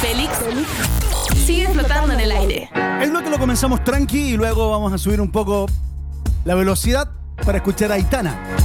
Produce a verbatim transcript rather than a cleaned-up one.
Félix sigue flotando en el aire. El bloque lo comenzamos tranqui y luego vamos a subir un poco la velocidad para escuchar a Aitana.